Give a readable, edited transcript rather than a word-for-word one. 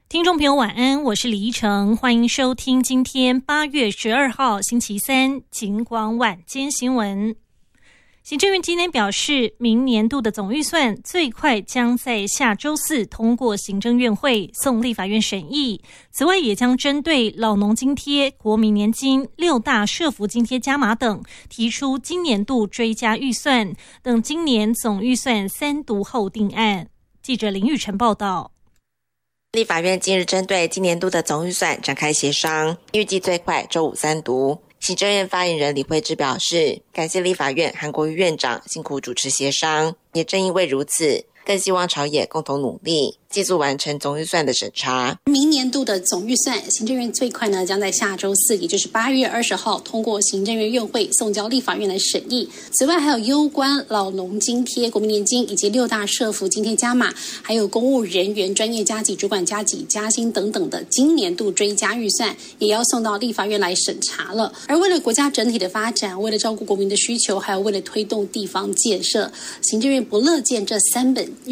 听众朋友晚安，我是李依晨，欢迎收听今天8月12号星期三警广晚间新闻。行政院今天表示，明年度的总预算最快将在下周四通过行政院会送立法院审议。此外，也将针对老农津贴、国民年金、6大社福津贴加码等，提出今年度追加预算，等今年总预算3读后定案。记者林玉成报道。 立法院近日针对今年度的总预算展开协商，预计最快周五3读。行政院发言人李慧芝表示，感谢立法院韩国瑜院长辛苦主持协商，也正因为如此，更希望朝野共同努力，尽速完成总预算的审查。 明年度的总预算，行政院最快呢将在下周四，也就是8月20号通过行政院院会送交立法院来审议。此外，还有攸关老农津贴、国民年金以及6大社福津贴加码，还有公务人员专业加给、主管加给、加薪等等的今年度追加预算，也要送到立法院来审查了。而为了国家整体的发展，为了照顾国民的需求，还有为了推动地方建设，行政院不乐见这3本